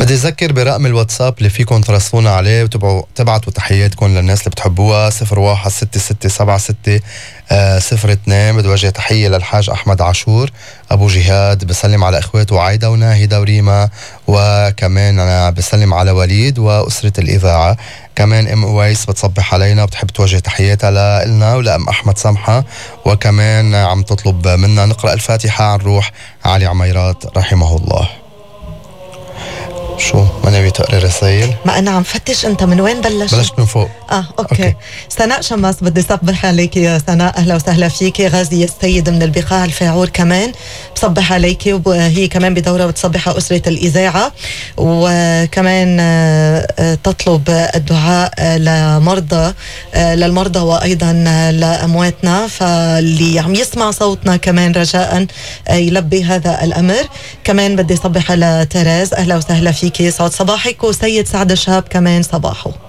بدي أذكر برقم الواتساب اللي فيكم تراسلونا عليه وتبعتوا تحياتكم للناس اللي بتحبوها. 016676 02. بدي وجه تحية للحاج أحمد عاشور أبو جهاد، بسلم على إخواته عايدة وناهدة وريما، وكمان أنا بسلم على وليد وأسرة الإذاعة. كمان أم أويس بتصبح علينا، بتحب توجه تحياتها لنا ولأم أحمد سمحة، وكمان عم تطلب منا نقرأ الفاتحة عن روح علي عميرات رحمه الله. شو ما نبي تقري رسائل؟ ما أنا عم فتش. أنت من وين بلشت من فوق. أوكي. سناء شماس، بدي صبح عليك يا سناء، أهلا وسهلا فيك. غازية السيد من البقاع الفاعور كمان بصبح عليك، وهي كمان بدورة بتصبح أسرة الإذاعة، وكمان تطلب الدعاء للمرضى وأيضا لأمواتنا، فاللي عم يسمع صوتنا كمان رجاء يلبي هذا الأمر. كمان بدي صبح على تراز، أهلا وسهلا فيك، يسعد صباحك. وسيد سعد الشهاب كمان صباحه.